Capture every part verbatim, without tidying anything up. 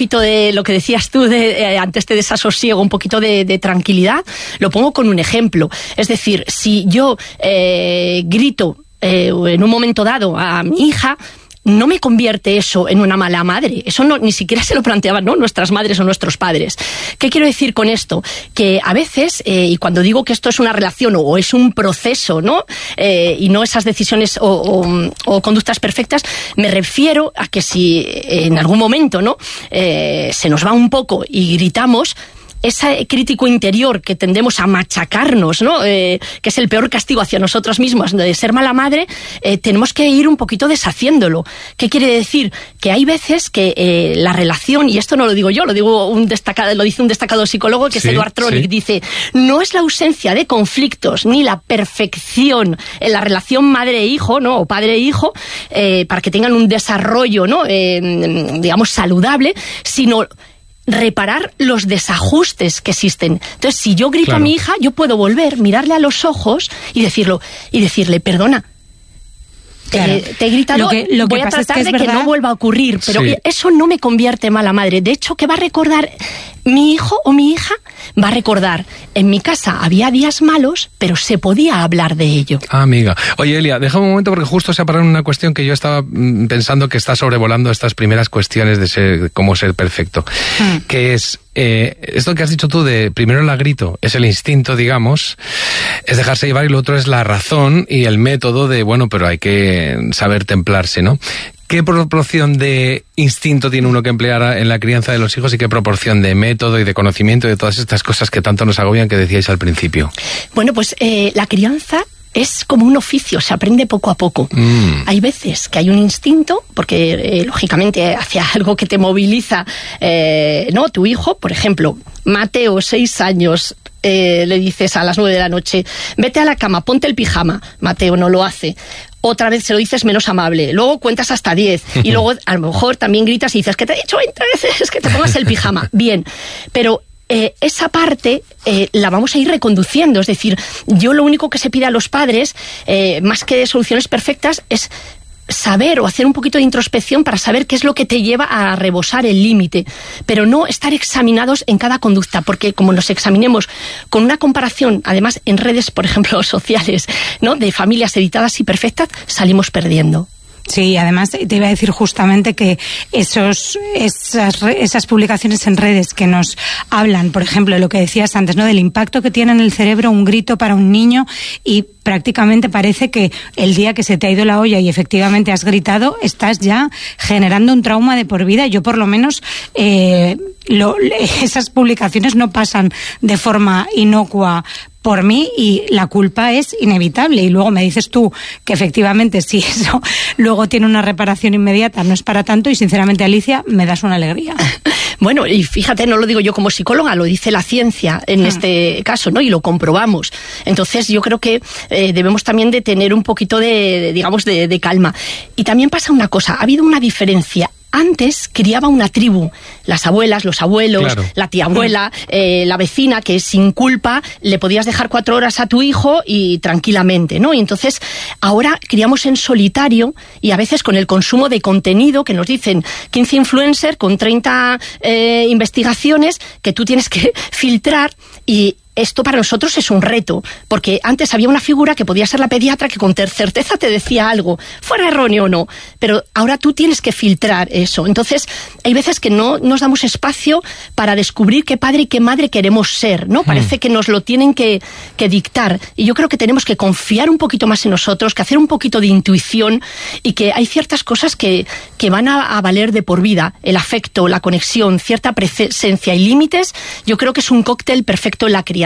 poquito de lo que decías tú de, eh, ante este desasosiego, un poquito de, de tranquilidad, lo pongo con un ejemplo. Es decir, si yo eh, grito eh, en un momento dado a mi hija, no me convierte eso en una mala madre. Eso no, ni siquiera se lo planteaban, ¿no?, nuestras madres o nuestros padres. ¿Qué quiero decir con esto? Que a veces, eh, y cuando digo que esto es una relación o, o es un proceso, ¿no?, eh, y no esas decisiones o, o, o conductas perfectas, me refiero a que si en algún momento, ¿no?, eh, se nos va un poco y gritamos, ese crítico interior que tendemos a machacarnos, ¿no?, eh, que es el peor castigo hacia nosotros mismos de ser mala madre, eh, tenemos que ir un poquito deshaciéndolo. ¿Qué quiere decir? Que hay veces que eh, la relación, y esto no lo digo yo, lo digo un destacado, lo dice un destacado psicólogo que sí, es Eduard Tronic, sí. Dice, no es la ausencia de conflictos ni la perfección en la relación madre-hijo, ¿no?, o padre-hijo, eh, para que tengan un desarrollo, ¿no?, eh, digamos, saludable, sino reparar los desajustes que existen. Entonces, si yo grito claro. a mi hija, yo puedo volver, mirarle a los ojos y decirlo, y decirle, perdona, claro. eh, te he gritado, lo que, lo voy que a tratar es que de es que no vuelva a ocurrir, pero sí. eso no me convierte en mala madre. De hecho, ¿qué va a recordar mi hijo o mi hija? Va a recordar, en mi casa había días malos, pero se podía hablar de ello. Ah, amiga. Oye, Elia, déjame un momento porque justo se ha parado en una cuestión que yo estaba pensando que está sobrevolando estas primeras cuestiones de ser, cómo ser perfecto. Hmm. Que es, eh, esto que has dicho tú de primero la grito, es el instinto, digamos, es dejarse llevar, y lo otro es la razón y el método de, bueno, pero hay que saber templarse, ¿no? ¿Qué proporción de instinto tiene uno que emplear en la crianza de los hijos y qué proporción de método y de conocimiento y de todas estas cosas que tanto nos agobian que decíais al principio? Bueno, pues eh, la crianza es como un oficio, se aprende poco a poco. Mm. Hay veces que hay un instinto, porque eh, lógicamente hacia algo que te moviliza, eh, ¿no? Tu hijo, por ejemplo, Mateo, seis años, eh, le dices a las nueve de la noche, vete a la cama, ponte el pijama. Mateo no lo hace. Otra vez se lo dices menos amable, luego cuentas hasta diez y luego a lo mejor también gritas y dices que te he dicho veinte veces que te pongas el pijama. Bien, pero eh, esa parte eh, la vamos a ir reconduciendo. Es decir, yo lo único que se pide a los padres, eh, más que soluciones perfectas, es saber o hacer un poquito de introspección para saber qué es lo que te lleva a rebosar el límite, pero no estar examinados en cada conducta, porque como nos examinemos con una comparación, además en redes, por ejemplo, sociales, ¿no?, de familias editadas y perfectas, salimos perdiendo. Sí, además te iba a decir justamente que esos esas, esas publicaciones en redes que nos hablan, por ejemplo, de lo que decías antes, ¿no?, del impacto que tiene en el cerebro un grito para un niño, y prácticamente parece que el día que se te ha ido la olla y efectivamente has gritado, estás ya generando un trauma de por vida. Yo por lo menos eh, lo, esas publicaciones no pasan de forma inocua por mí y la culpa es inevitable. Y luego me dices tú que efectivamente si eso luego tiene una reparación inmediata no es para tanto, y sinceramente, Alicia, me das una alegría. Bueno, y fíjate, no lo digo yo como psicóloga, lo dice la ciencia en hmm. este caso, ¿no? Y lo comprobamos. Entonces yo creo que eh, debemos también de tener un poquito de, de digamos, de, de calma. Y también pasa una cosa, ha habido una diferencia. Antes criaba una tribu, las abuelas, los abuelos, claro. la tía abuela, eh, la vecina, que sin culpa le podías dejar cuatro horas a tu hijo y tranquilamente, ¿no? Y entonces ahora criamos en solitario, y a veces con el consumo de contenido que nos dicen quince influencers con treinta eh, investigaciones que tú tienes que filtrar, y esto para nosotros es un reto, porque antes había una figura que podía ser la pediatra que con certeza te decía algo, fuera erróneo o no, pero ahora tú tienes que filtrar eso. Entonces, hay veces que no nos damos espacio para descubrir qué padre y qué madre queremos ser, ¿no? Parece que nos lo tienen que, que dictar, y yo creo que tenemos que confiar un poquito más en nosotros, que hacer un poquito de intuición, y que hay ciertas cosas que, que van a, a valer de por vida. El afecto, la conexión, cierta presencia y límites, yo creo que es un cóctel perfecto en la crianza.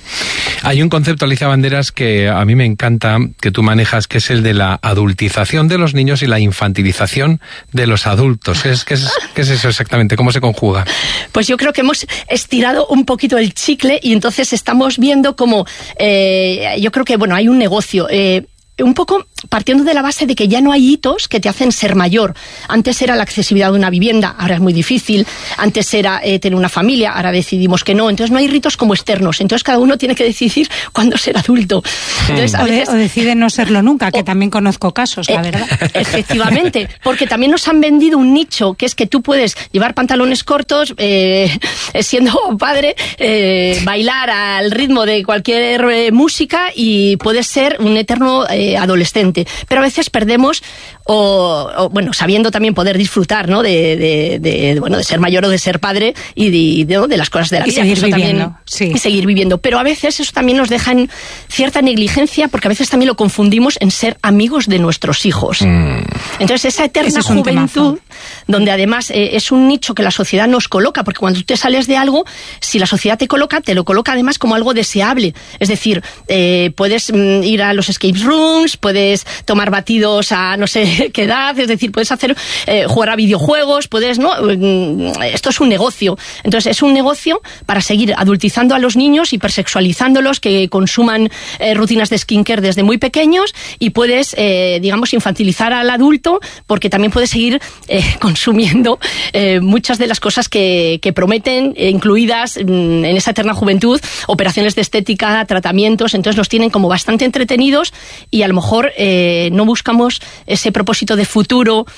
Hay un concepto, Alicia Banderas, que a mí me encanta, que tú manejas, que es el de la adultización de los niños y la infantilización de los adultos. ¿Qué es, qué es, qué es eso exactamente? ¿Cómo se conjuga? Pues yo creo que hemos estirado un poquito el chicle, y entonces estamos viendo como, eh, yo creo que, bueno, hay un negocio, eh, un poco partiendo de la base de que ya no hay hitos que te hacen ser mayor. Antes era la accesibilidad de una vivienda, ahora es muy difícil. Antes era eh, tener una familia, ahora decidimos que no. Entonces no hay ritos como externos. Entonces cada uno tiene que decidir cuándo ser adulto. Entonces, a veces, o, de, o decide no serlo nunca, que o, también conozco casos, la eh, verdad. Efectivamente, porque también nos han vendido un nicho, que es que tú puedes llevar pantalones cortos, eh, siendo padre, eh, bailar al ritmo de cualquier eh, música y puedes ser un eterno eh, adolescente. Pero a veces perdemos, o, o bueno, sabiendo también poder disfrutar, ¿no? De, de, de, bueno, de ser mayor o de ser padre y de, de, de las cosas de la y vida. Seguir eso viviendo, también, sí. Y seguir viviendo. Pero a veces eso también nos deja en cierta negligencia, porque a veces también lo confundimos en ser amigos de nuestros hijos. Mm. Entonces esa eterna es juventud, donde además eh, es un nicho que la sociedad nos coloca, porque cuando tú te sales de algo, si la sociedad te coloca, te lo coloca además como algo deseable. Es decir, eh, puedes mm, ir a los escape rooms, puedes tomar batidos a no sé qué edad, es decir, puedes hacer eh, jugar a videojuegos, puedes, ¿no? Esto es un negocio. Entonces es un negocio para seguir adultizando a los niños, hipersexualizándolos, que consuman eh, rutinas de skincare desde muy pequeños, y puedes, eh, digamos, infantilizar al adulto, porque también puedes seguir eh, consumiendo eh, muchas de las cosas que, que prometen, eh, incluidas mm, en esa eterna juventud, operaciones de estética, tratamientos. Entonces nos tienen como bastante entretenidos y a lo mejor eh, no buscamos ese propósito de futuro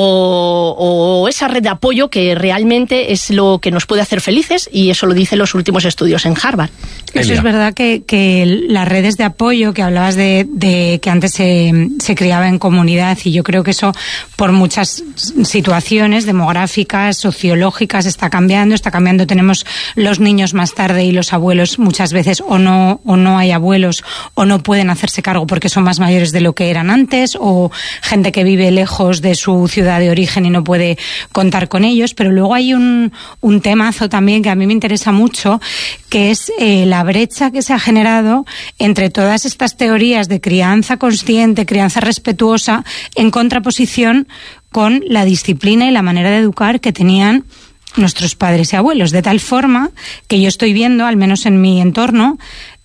o, o esa red de apoyo que realmente es lo que nos puede hacer felices, y eso lo dicen los últimos estudios en Harvard. Eso es verdad que, que las redes de apoyo que hablabas de, de que antes se, se criaba en comunidad, y yo creo que eso por muchas situaciones demográficas, sociológicas, está cambiando, está cambiando. Tenemos los niños más tarde y los abuelos muchas veces o no, o no hay abuelos o no pueden hacerse cargo porque son más mayores de lo que eran antes, o gente que vive lejos de su ciudad de origen y no puede contar con ellos. Pero luego hay un, un temazo también que a mí me interesa mucho, que es eh, la brecha que se ha generado entre todas estas teorías de crianza consciente, crianza respetuosa, en contraposición con la disciplina y la manera de educar que tenían nuestros padres y abuelos, de tal forma que yo estoy viendo, al menos en mi entorno,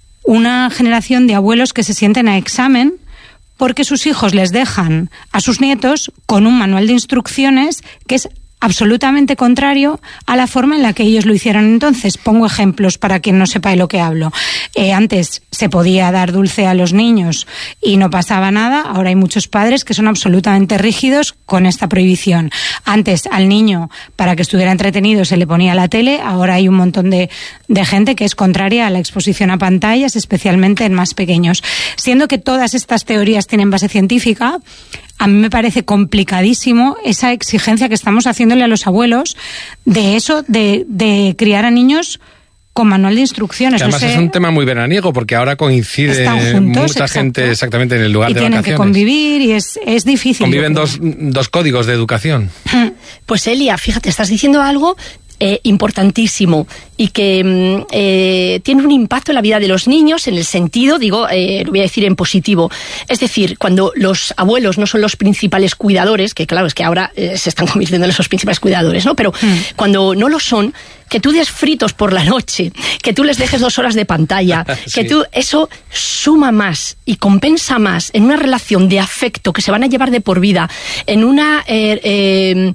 una generación de abuelos que se sienten a examen porque sus hijos les dejan a sus nietos con un manual de instrucciones que es absolutamente contrario a la forma en la que ellos lo hicieron entonces. Pongo ejemplos para quien no sepa de lo que hablo. Eh, antes se podía dar dulce a los niños y no pasaba nada. Ahora hay muchos padres que son absolutamente rígidos con esta prohibición. Antes al niño, para que estuviera entretenido, se le ponía la tele. Ahora hay un montón de, de gente que es contraria a la exposición a pantallas, especialmente en más pequeños. Siendo que todas estas teorías tienen base científica, a mí me parece complicadísimo esa exigencia que estamos haciéndole a los abuelos de eso, de, de criar a niños con manual de instrucciones. Que además no sé, es un tema muy veraniego, porque ahora coincide juntos, mucha exacto. gente exactamente en el lugar y de vacaciones. Y tienen que convivir y es, es difícil. Conviven dos, dos códigos de educación. Pues Elia, fíjate, estás diciendo algo Eh, importantísimo y que eh, tiene un impacto en la vida de los niños, en el sentido, digo, eh, lo voy a decir en positivo. Es decir, cuando los abuelos no son los principales cuidadores, que claro, es que ahora eh, se están convirtiendo en esos principales cuidadores, ¿no? Pero mm. cuando no lo son, que tú des fritos por la noche, que tú les dejes dos horas de pantalla, sí. que tú, eso suma más y compensa más en una relación de afecto que se van a llevar de por vida, en una eh, eh,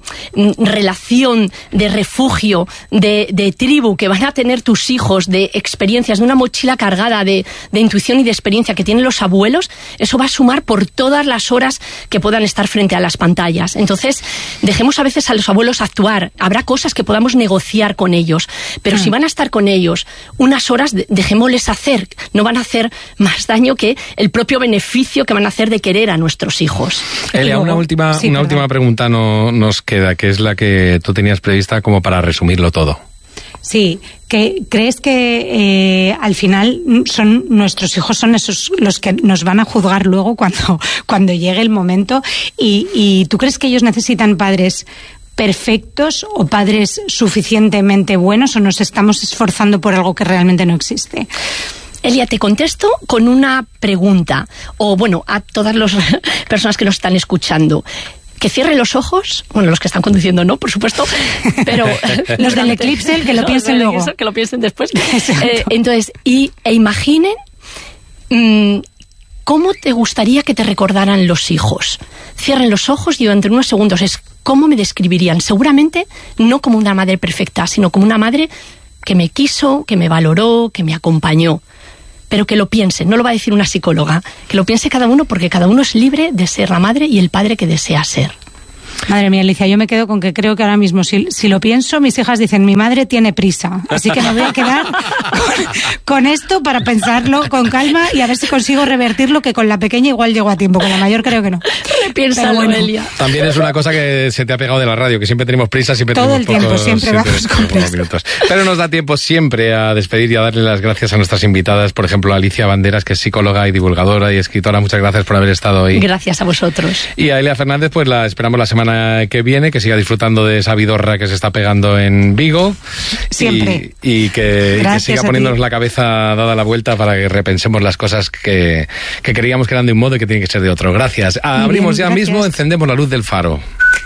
relación de refugio, de, de tribu que van a tener tus hijos, de experiencias, de una mochila cargada de, de intuición y de experiencia que tienen los abuelos. Eso va a sumar por todas las horas que puedan estar frente a las pantallas. Entonces, dejemos a veces a los abuelos actuar. Habrá cosas que podamos negociar con ellos. Ellos, pero mm. si van a estar con ellos unas horas, dejémosles hacer, no van a hacer más daño que el propio beneficio que van a hacer de querer a nuestros hijos. Elia, una última, sí, una última pregunta no, nos queda, que es la que tú tenías prevista como para resumirlo todo. Sí, que ¿crees que eh, al final son nuestros hijos son esos los que nos van a juzgar luego cuando, cuando llegue el momento? Y, y ¿tú crees que ellos necesitan padres perfectos o padres suficientemente buenos, o nos estamos esforzando por algo que realmente no existe? Elia, te contesto con una pregunta, o bueno, a todas las personas que nos están escuchando. Que cierren los ojos, bueno, los que están conduciendo no, por supuesto, pero los del eclipse, que lo no, piensen luego. Eso, que lo piensen después. Eh, entonces, y, e imaginen mmm, ¿cómo te gustaría que te recordaran los hijos? Cierren los ojos y durante unos segundos es cómo me describirían. Seguramente no como una madre perfecta, sino como una madre que me quiso, que me valoró, que me acompañó. Pero que lo piense, no lo va a decir una psicóloga, que lo piense cada uno, porque cada uno es libre de ser la madre y el padre que desea ser. Madre mía, Alicia, yo me quedo con que creo que ahora mismo, si, si lo pienso, mis hijas dicen, mi madre tiene prisa. Así que me voy a quedar con, con esto para pensarlo con calma y a ver si consigo revertirlo, que con la pequeña igual llego a tiempo, con la mayor creo que no. Repiénsalo, bueno. Elia. También es una cosa que se te ha pegado de la radio, que siempre tenemos prisa, siempre todo tenemos el tiempo, pocos, siempre, siempre vamos con prisa. Minutos. Pero nos da tiempo siempre a despedir y a darle las gracias a nuestras invitadas, por ejemplo, a Alicia Banderas, que es psicóloga y divulgadora y escritora. Muchas gracias por haber estado hoy. Gracias a vosotros. Y a Elia Fernández, pues la esperamos la semana que viene, que siga disfrutando de esa vidorra que se está pegando en Vigo. Siempre. Y, y, que, y que siga poniéndonos la cabeza dada la vuelta para que repensemos las cosas que, que creíamos que eran de un modo y que tienen que ser de otro. Gracias. Abrimos Bien, ya gracias. mismo, encendemos la luz del faro.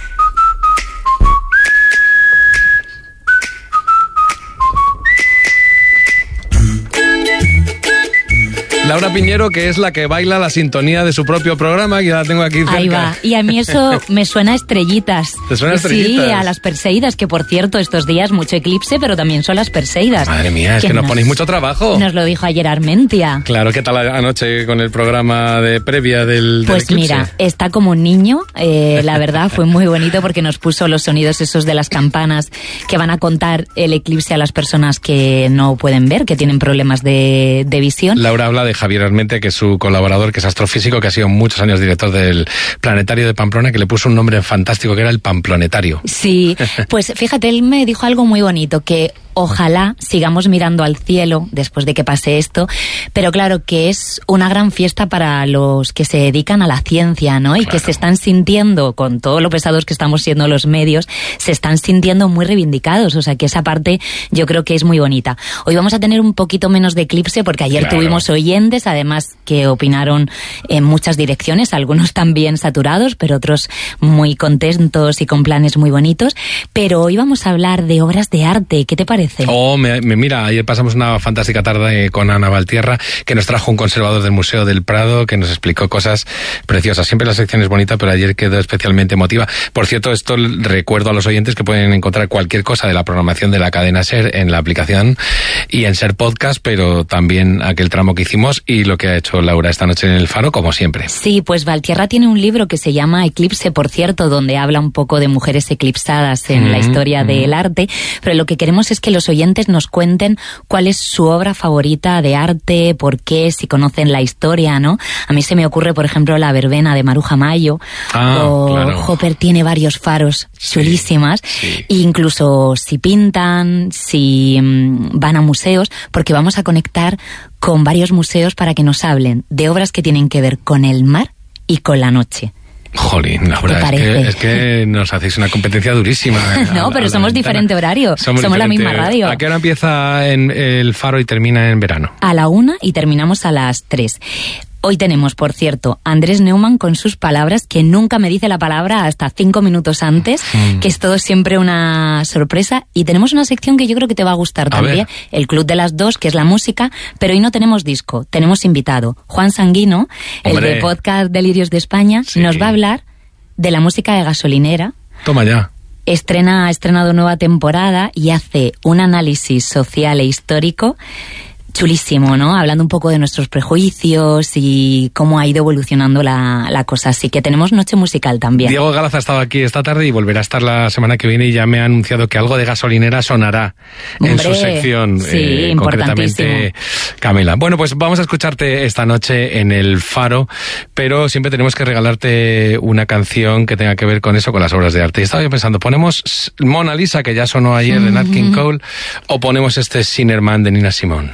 Laura Piñero, que es la que baila la sintonía de su propio programa, que ya la tengo aquí cerca. Ahí va. Y a mí eso me suena a estrellitas. ¿Te suena a estrellitas? Sí, a las Perseidas, que por cierto, estos días mucho eclipse, pero también son las Perseidas. Madre mía, es que, que nos, nos ponéis mucho trabajo. Nos lo dijo ayer Armentia. Claro, ¿qué tal anoche con el programa de previa del, del Pues eclipse? Mira, está como un niño, eh, la verdad fue muy bonito porque nos puso los sonidos esos de las campanas que van a contar el eclipse a las personas que no pueden ver, que tienen problemas de, de visión. Laura habla de Javier Armentia, que es su colaborador, que es astrofísico, que ha sido muchos años director del Planetario de Pamplona, que le puso un nombre fantástico, que era el Pamplonetario. Sí, pues fíjate, él me dijo algo muy bonito, que ojalá sigamos mirando al cielo después de que pase esto, pero claro que es una gran fiesta para los que se dedican a la ciencia, ¿no? Y claro, que se están sintiendo, con todo lo pesados que estamos siendo los medios, se están sintiendo muy reivindicados, o sea que esa parte yo creo que es muy bonita. Hoy vamos a tener un poquito menos de eclipse porque ayer claro. tuvimos oyentes, además que opinaron en muchas direcciones, algunos también saturados, pero otros muy contentos y con planes muy bonitos, pero hoy vamos a hablar de obras de arte, ¿qué te parece? Oh, me, me, mira, ayer pasamos una fantástica tarde con Ana Valtierra, que nos trajo un conservador del Museo del Prado, que nos explicó cosas preciosas. Siempre la sección es bonita, pero ayer quedó especialmente emotiva. Por cierto, esto recuerdo a los oyentes que pueden encontrar cualquier cosa de la programación de la cadena SER en la aplicación y en SER Podcast, pero también aquel tramo que hicimos y lo que ha hecho Laura esta noche en el Faro, como siempre. Sí, pues Valtierra tiene un libro que se llama Eclipse, por cierto, donde habla un poco de mujeres eclipsadas en mm, la historia mm. del arte, pero lo que queremos es que los oyentes nos cuenten cuál es su obra favorita de arte, por qué, si conocen la historia, ¿no? A mí se me ocurre, por ejemplo, La verbena de Maruja Mayo, ah, o claro. Hopper tiene varios faros sí, chulísimas, sí. E incluso si pintan, si um, van a museos, porque vamos a conectar con varios museos para que nos hablen de obras que tienen que ver con el mar y con la noche. Jolín, Laura, es que, es que nos hacéis una competencia durísima. No, a, pero a somos diferente horario. Somos, somos diferente, la misma radio. ¿A qué hora empieza en el Faro y termina en verano? A la una y terminamos a las tres. Hoy tenemos, por cierto, a Andrés Neumann con sus palabras, que nunca me dice la palabra hasta cinco minutos antes, mm. que es todo siempre una sorpresa. Y tenemos una sección que yo creo que te va a gustar a también, ver. El Club de las Dos, que es la música, pero hoy no tenemos disco, tenemos invitado. Juan Sanguino, Hombre. el de Podcast Delirios de España, sí. nos va a hablar de la música de Gasolinera. Toma ya. Estrena, ha estrenado nueva temporada y hace un análisis social e histórico chulísimo, ¿no? Hablando un poco de nuestros prejuicios y cómo ha ido evolucionando la, la cosa. Así que tenemos noche musical también. Diego Galaz ha estado aquí esta tarde y volverá a estar la semana que viene y ya me ha anunciado que algo de Gasolinera sonará Hombre, en su sección. Sí, eh, concretamente, Camila. Bueno, pues vamos a escucharte esta noche en el Faro, pero siempre tenemos que regalarte una canción que tenga que ver con eso, con las obras de arte. Y estaba yo pensando, ¿ponemos Mona Lisa, que ya sonó ayer, de Nat King Cole, o ponemos este Sinnerman de Nina Simone?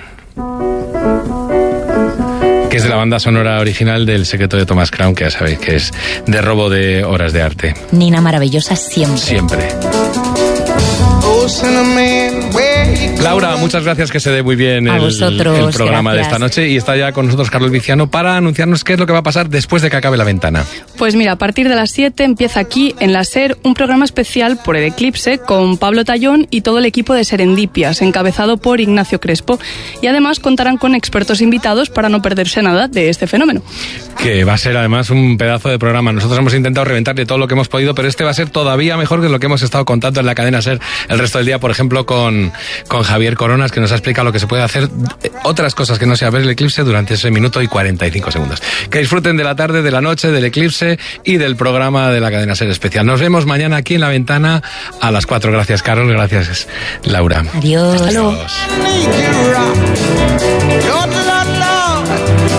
Que es de la banda sonora original del Secreto de Thomas Crown, que ya sabéis que es de robo de obras de arte. Nina maravillosa siempre. Siempre. Oh, Sinnerman, where Laura, muchas gracias, que se dé muy bien el, el programa gracias. de esta noche. Y está ya con nosotros Carlos Viciano para anunciarnos qué es lo que va a pasar después de que acabe La Ventana. Pues mira, a partir de las siete empieza aquí en la SER un programa especial por el eclipse con Pablo Tallón y todo el equipo de Serendipias, encabezado por Ignacio Crespo. Y además contarán con expertos invitados para no perderse nada de este fenómeno. Que va a ser además un pedazo de programa. Nosotros hemos intentado reventarle todo lo que hemos podido, pero este va a ser todavía mejor que lo que hemos estado contando en la cadena SER el resto del día, por ejemplo, con, con Javier Coronas, que nos ha explicado lo que se puede hacer, otras cosas que no sea ver el eclipse durante ese minuto y cuarenta y cinco segundos. Que disfruten de la tarde, de la noche, del eclipse y del programa de la cadena SER especial. Nos vemos mañana aquí en La Ventana a las cuatro. Gracias, Carol. Gracias, Laura. Adiós. Adiós.